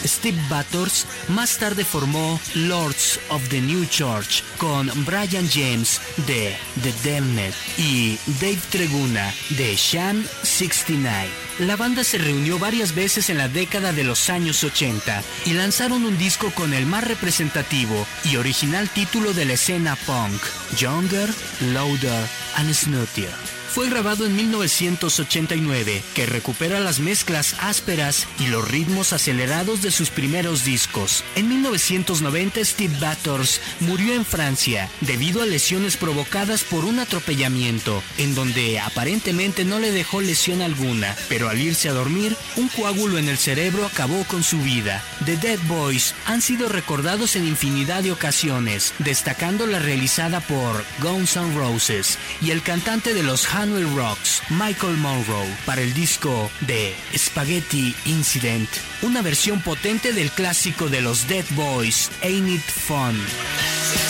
Steve Butters más tarde formó Lords of the New Church con Brian James de The Damned y Dave Treguna de Sham 69. La banda se reunió varias veces en la década de los años 80 y lanzaron un disco con el más representativo y original título de la escena punk, Younger, Louder and Snootier. Fue grabado en 1989, que recupera las mezclas ásperas y los ritmos acelerados de sus primeros discos. En 1990, Steve Butters murió en Francia debido a lesiones provocadas por un atropellamiento, en donde aparentemente no le dejó lesión alguna, pero al irse a dormir, un coágulo en el cerebro acabó con su vida. The Dead Boys han sido recordados en infinidad de ocasiones, destacando la realizada por Guns N' Roses y el cantante de los Hanwell Rocks, Michael Monroe, para el disco de Spaghetti Incident, una versión potente del clásico de los Dead Boys, Ain't It Fun.